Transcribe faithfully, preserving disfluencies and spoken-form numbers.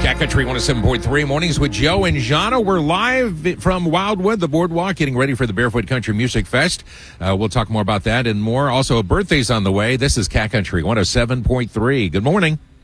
Cat Country one oh seven point three, Mornings with Joe and Jana. We're live from Wildwood, the boardwalk, getting ready for the Barefoot Country Music Fest. Uh, we'll talk more about that and more. Also, a birthday's on the way. This is Cat Country one oh seven point three. Good morning.